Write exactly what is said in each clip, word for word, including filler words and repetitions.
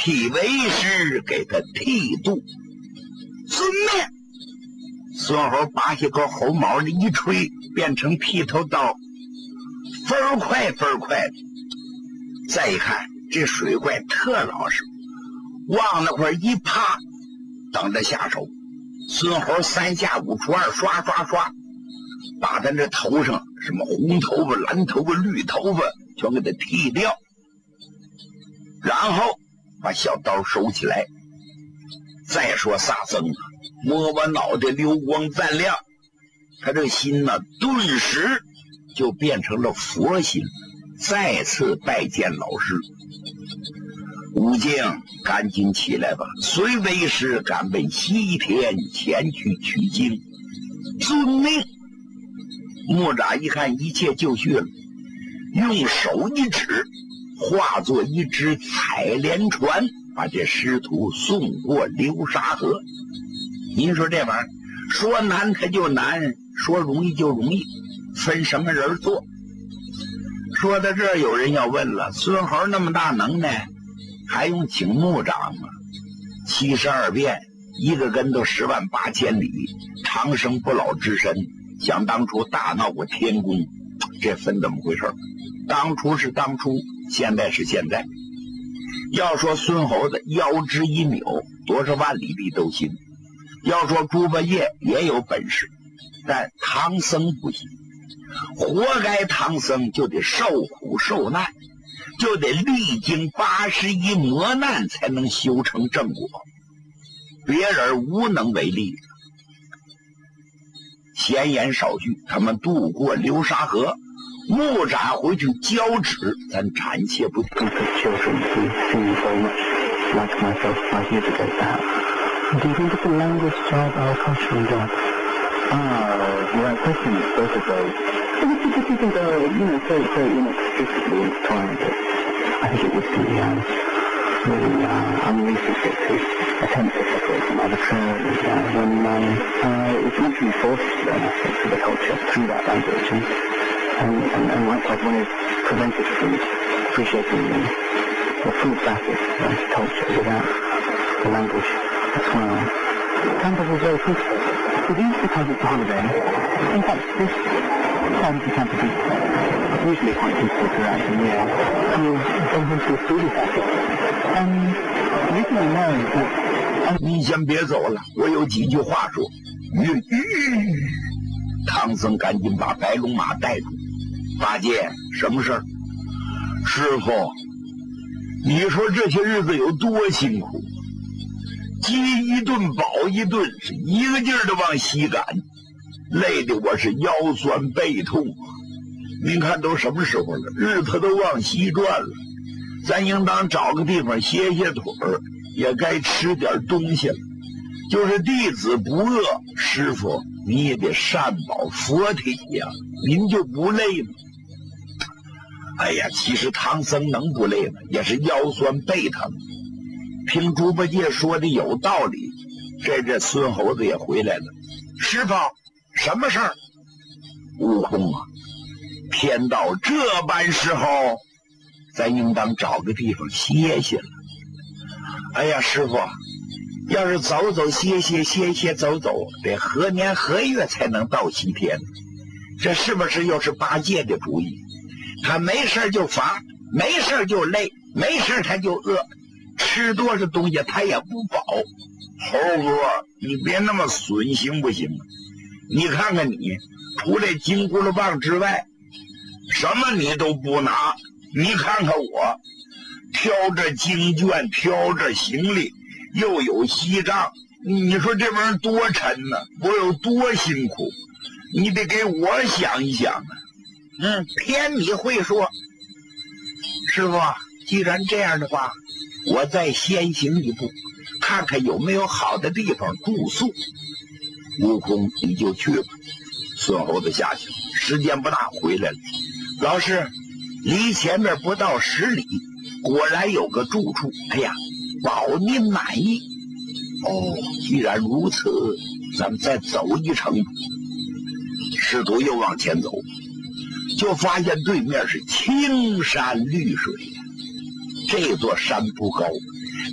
替为师给他剃度。遵命。孙猴拔下个猴毛的一吹，变成剃头刀，分儿快分儿快的。再一看，这水怪特老实，往那块一趴，等着下手。孙猴三下五除二，刷刷刷，把他这头上什么红头发、蓝头发、绿头发全给他剃掉，然后把小刀收起来。再说萨僧啊，摸摸脑袋，流光赞亮，他这个心呢，顿时就变成了佛心，再次拜见老师。吴敬，赶紧起来吧，随为师赶奔西天前去取经。遵命。木吒一看一切就绪了，用手一指，化作一只采莲船，把这师徒送过流沙河。您说这玩意儿说难它就难，说容易就容易，分什么人做？说到这儿，有人要问了，孙猴那么大能耐，还用请木吒吗？七十二变，一个跟头十万八千里，长生不老之身，想当初大闹过天宫，这分怎么回事？当初是当初，现在是现在。要说孙猴子腰肢一扭，多少万里地都行；要说猪八戒也有本事，但唐僧不行。活该唐僧就得受苦受难，就得历经八十一磨难才能修成正果，别人无能为力。闲言少叙，他们渡过流沙河，木吒回去交旨，咱暂且不听。 Children who seem very much like myself five years ago, perhaps. Do you think it's a language job or a cultural job? Ah, right question, both of those. If you think, uh, you know, so, so inextricably intertwined, I think it would be, um, really, uh, unrealistic to attempt to separate them arbitrarily, uh, when, um, uh, it's naturally forced to learn aspects of the culture through that language, and, and, and, and likewise one is prevented from appreciating the, the full facet of culture without the language as well. Campus is very peaceful. It is because it's a holiday. In fact, this part of the campus is usually quite peaceful throughout the year. And you'll bump into a student facet. Um, the reason I know is that... 你先别走了，我有几句话说。吁吁！唐僧赶紧把白龙马带住。八戒，什么事儿？师傅，你说这些日子有多辛苦？饥一顿饱一顿，是一个劲儿的往西赶，累得我是腰酸背痛。您看都什么时候了，日子都往西转了，咱应当找个地方歇歇腿儿，也该吃点东西了。就是弟子不饿，师傅你也得善保佛体呀，您就不累吗？哎呀，其实唐僧能不累吗？也是腰酸背疼。听猪八戒说的有道理，这这孙猴子也回来了。师傅，什么事儿？悟空啊，天到这般时候，咱应当找个地方歇歇了。哎呀，师傅，要是走走歇歇歇歇走走，得何年何月才能到西天？这是不是又是八戒的主意？他没事就乏，没事就累，没事他就饿，吃多少东西他也不饱。猴哥，你别那么损行不行？你看看你，除了金箍棒棒之外，什么你都不拿。你看看我，挑着经卷，挑着行李，又有西藏，你说这玩意儿多沉呢、啊？我有多辛苦？你得给我想一想啊！嗯，偏你会说。师傅，既然这样的话，我再先行一步，看看有没有好的地方住宿。悟空，你就去吧。孙猴子下去了，时间不大，回来了。老师，离前面不到十里，果然有个住处。哎呀，保您满意。哦，既然如此，咱们再走一程。师徒又往前走，就发现对面是青山绿水。这座山不高，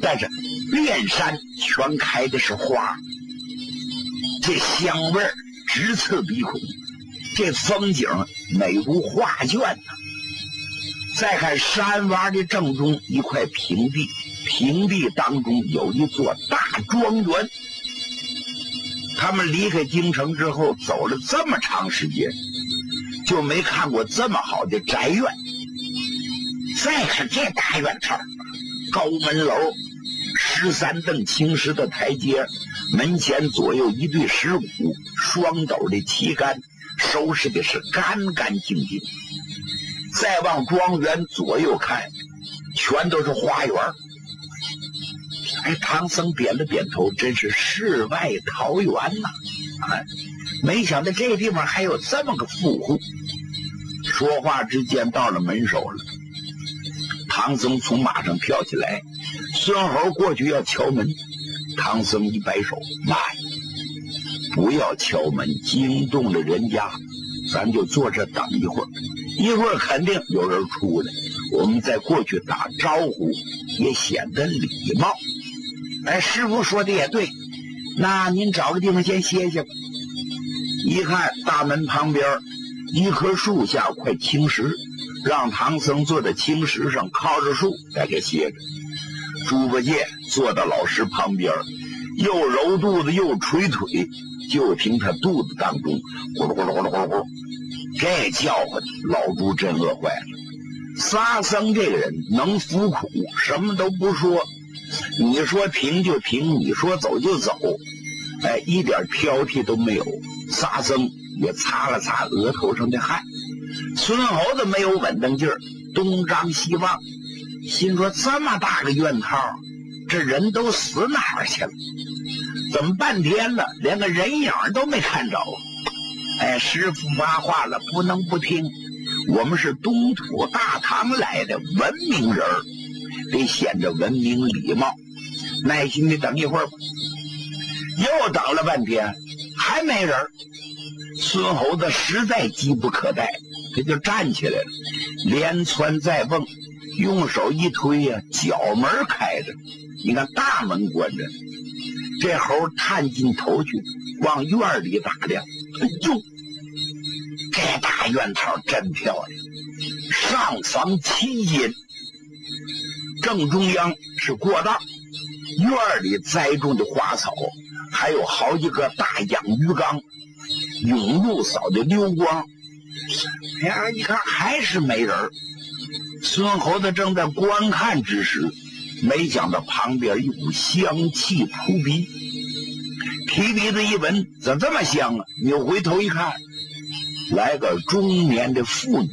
但是遍山全开的是花，这香味儿直刺鼻孔，这风景美如画卷呐。再看山洼的正中一块平地，平地当中有一座大庄园。他们离开京城之后走了这么长时间，就没看过这么好的宅院。再看这大院头，高门楼，十三蹬青石的台阶，门前左右一对石鼓，双斗的旗杆，收拾的是干干净净。再往庄园左右看，全都是花园。哎，唐僧点了点头，真是世外桃源呐！啊，没想到这地方还有这么个富户。说话之间到了门首了，唐僧从马上跳起来，孙猴过去要敲门，唐僧一摆手，慢，不要敲门，惊动了人家，咱就坐这等一会儿，一会儿肯定有人出来，我们再过去打招呼，也显得礼貌。哎，师傅说的也对，那您找个地方先歇歇吧。一看大门旁边一棵树下块青石，让唐僧坐在青石上靠着树在这歇着。猪八戒坐到老师旁边，又揉肚子又捶腿，就听他肚子当中咕噜咕噜咕噜咕噜咕噜，这叫唤老猪真饿坏了。沙僧这个人能服苦，什么都不说，你说停就停，你说走就走，哎，一点挑剔都没有。沙僧也擦了擦额头上的汗。孙猴子没有稳当劲儿，东张西望，心说这么大个院套，这人都死哪儿去了？怎么半天了连个人影都没看着？哎，师傅发话了，不能不听，我们是东土大唐来的文明人，得显着文明礼貌，耐心的等一会儿吧。又等了半天还没人，孙猴子实在急不可待，他就站起来了，连窜再蹦，用手一推呀、啊，角门开着，你看大门关着，这猴探进头去往院里打量，哎呦，这大院套真漂亮，上房七间，正中央是过道，院里栽种的花草，还有好几个大养鱼缸，涌入扫的溜光。哎呀，一看还是没人。孙猴子正在观看之时，没想到旁边一股香气扑鼻，提鼻子一闻，怎么这么香啊？扭回头一看，来个中年的妇女。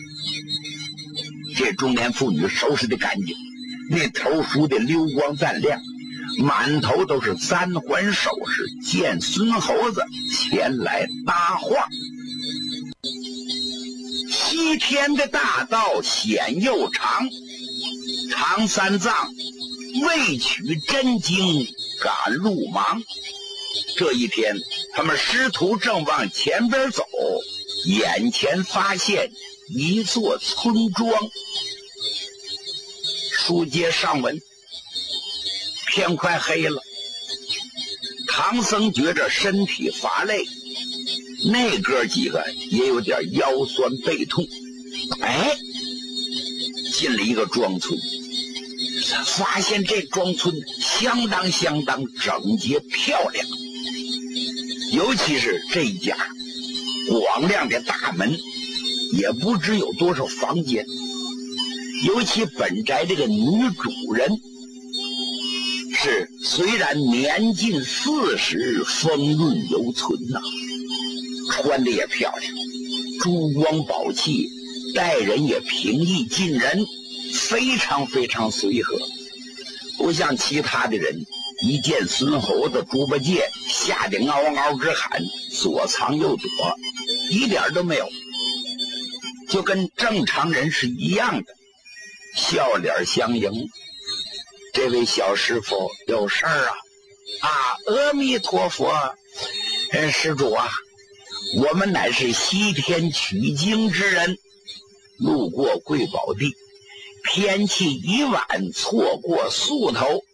这中年妇女收拾的干净，那头梳的溜光锃亮，满头都是三环首饰，见孙猴子前来搭话。西天的大道险又长，唐三藏未取真经赶路忙。这一天他们师徒正往前边走，眼前发现一座村庄。书接上文，天快黑了，唐僧觉着身体乏累，那哥几个也有点腰酸背痛。哎，进了一个庄村，发现这庄村相当相当整洁漂亮，尤其是这一家广亮的大门，也不知有多少房间。尤其本宅这个女主人是虽然年近四十，风韵犹存呐、啊，穿的也漂亮，珠光宝气，待人也平易近人，非常非常随和，不像其他的人一见孙猴子、猪八戒吓得嗷嗷直喊，左藏右躲，一点都没有，就跟正常人是一样的，笑脸相迎。这位小师傅有事儿啊？啊，阿弥陀佛，呃，施主啊，我们乃是西天取经之人，路过贵宝地，天气已晚，错过宿头，